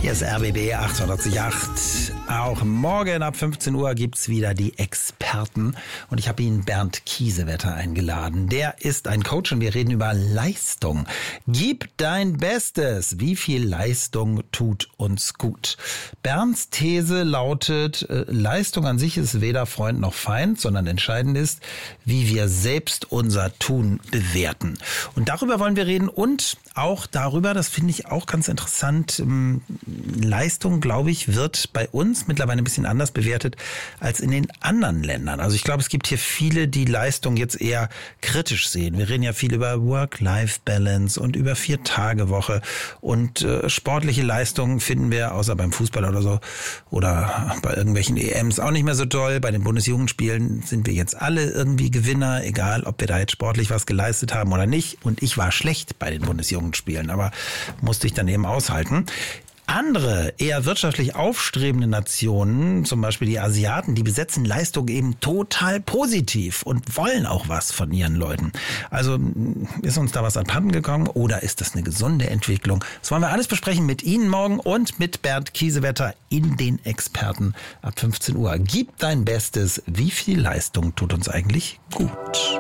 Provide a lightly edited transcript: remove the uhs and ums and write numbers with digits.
Hier ist RBB 888. Auch morgen ab 15 Uhr gibt's wieder die Experten. Und ich habe Ihnen Bernd Kiesewetter eingeladen. Der ist ein Coach und wir reden über Leistung. Gib dein Bestes. Wie viel Leistung tut uns gut? Bernds These lautet, Leistung an sich ist weder Freund noch Feind, sondern entscheidend ist, wie wir selbst unser Tun bewerten. Und darüber wollen wir reden und auch darüber, das finde ich auch ganz interessant, Leistung, glaube ich, wird bei uns mittlerweile ein bisschen anders bewertet als in den anderen Ländern. Also ich glaube, es gibt hier viele, die Leistung jetzt eher kritisch sehen. Wir reden ja viel über Work-Life-Balance und über 4-Tage-Woche und sportliche Leistungen finden wir, außer beim Fußball oder so, oder bei irgendwelchen EMs auch nicht mehr so toll. Bei den Bundesjugendspielen sind wir jetzt alle irgendwie Gewinner, egal ob wir da jetzt sportlich was geleistet haben oder nicht. Und ich war schlecht bei den Bundesjugendspielen, aber musste ich dann eben aushalten. Andere, eher wirtschaftlich aufstrebende Nationen, zum Beispiel die Asiaten, die besetzen Leistung eben total positiv und wollen auch was von ihren Leuten. Also ist uns da was abhanden gekommen oder ist das eine gesunde Entwicklung? Das wollen wir alles besprechen mit Ihnen morgen und mit Bernd Kiesewetter in den Experten ab 15 Uhr. Gib dein Bestes. Wie viel Leistung tut uns eigentlich gut?